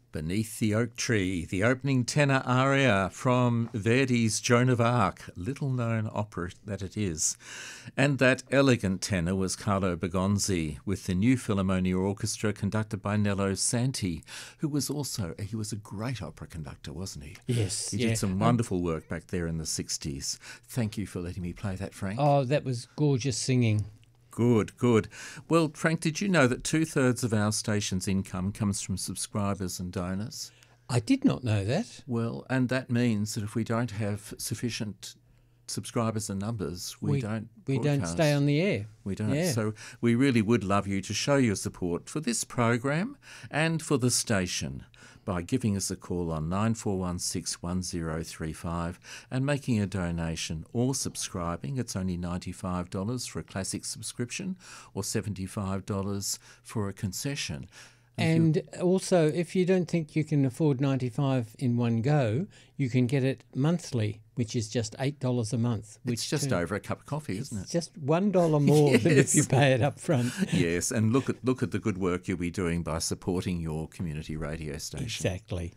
Beneath the Oak Tree, the opening tenor aria from Verdi's Joan of Arc, little-known opera that it is. And that elegant tenor was Carlo Bergonzi, with the New Philharmonia Orchestra conducted by Nello Santi, who was he was a great opera conductor, wasn't he? Yes. He did some wonderful work back there in the 60s. Thank you for letting me play that, Frank. Oh, that was gorgeous singing. Good, good. Well, Frank, did you know that 2/3 of our station's income comes from subscribers and donors? I did not know that. Well, and that means that if we don't have sufficient subscribers and numbers, we don't stay on the air. We don't. Yeah. So we really would love you to show your support for this program and for the station by giving us a call on 9416 1035 and making a donation or subscribing. It's only $95 for a classic subscription or $75 for a concession. And also, if you don't think you can afford 95 in one go, you can get it monthly, which is just $8 a month. It's just over a cup of coffee, isn't it? It's just $1 more than if you pay it up front. Yes, and look at the good work you'll be doing by supporting your community radio station. Exactly.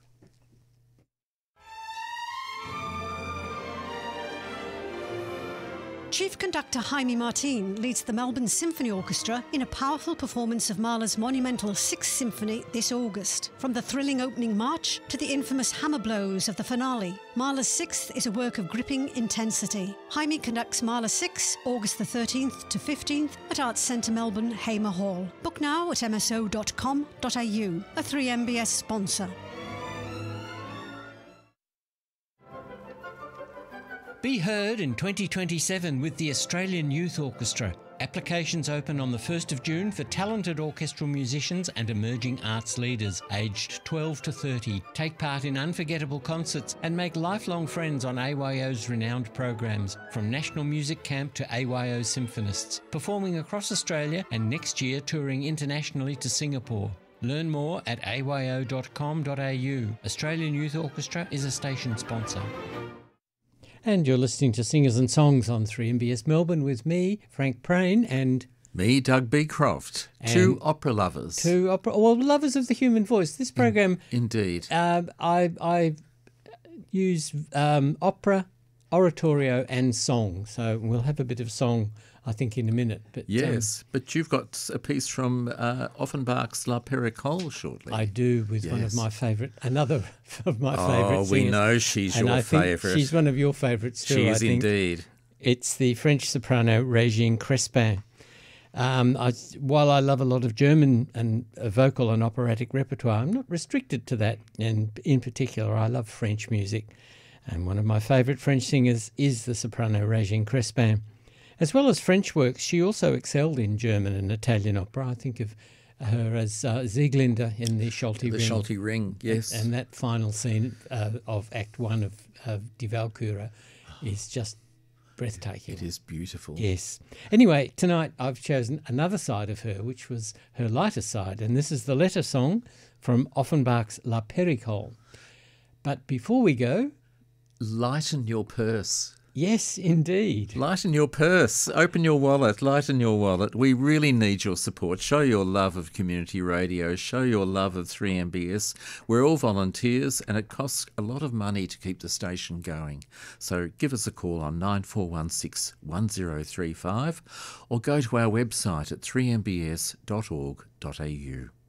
Chief Conductor Jaime Martin leads the Melbourne Symphony Orchestra in a powerful performance of Mahler's monumental Sixth Symphony this August. From the thrilling opening march to the infamous hammer blows of the finale, Mahler's Sixth is a work of gripping intensity. Jaime conducts Mahler 6, August the 13th to 15th at Arts Centre Melbourne, Hamer Hall. Book now at mso.com.au, a 3MBS sponsor. Be heard in 2027 with the Australian Youth Orchestra. Applications open on the 1st of June for talented orchestral musicians and emerging arts leaders aged 12 to 30. Take part in unforgettable concerts and make lifelong friends on AYO's renowned programs, from National Music Camp to AYO Symphonists, performing across Australia and next year touring internationally to Singapore. Learn more at ayo.com.au. Australian Youth Orchestra is a station sponsor. And you're listening to Singers and Songs on 3MBS Melbourne with me, Frank Prain, and me, Doug Beecroft. Two opera lovers. Lovers of the human voice. This program, indeed. I use opera, oratorio, and song. So we'll have a bit of song, I think, in a minute. But yes, but you've got a piece from Offenbach's La Pericole shortly. I do, with one of my another of my favourite singers. Oh, we know she's your favourite. She's one of your favourites too, She is I think. indeed. It's the French soprano Régine Crespin. While I love a lot of German and vocal and operatic repertoire, I'm not restricted to that. And in particular, I love French music. And one of my favourite French singers is the soprano Régine Crespin. As well as French works, she also excelled in German and Italian opera. I think of her as Sieglinde in the Schulte Ring. The Schulte Ring, yes. And that final scene of Act 1 of Die Walküre is just breathtaking. It is beautiful. Yes. Anyway, tonight I've chosen another side of her, which was her lighter side, and this is the letter song from Offenbach's La Pericole. But before we go... Lighten your purse. Yes, indeed. Lighten your purse. Open your wallet. Lighten your wallet. We really need your support. Show your love of community radio. Show your love of 3MBS. We're all volunteers and it costs a lot of money to keep the station going. So give us a call on 9416 1035 or go to our website at 3mbs.org.au.